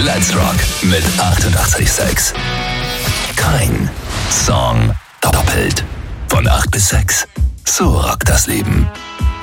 Let's Rock mit 88,6. Kein Song doppelt. Von 8 bis 6. So rockt das Leben.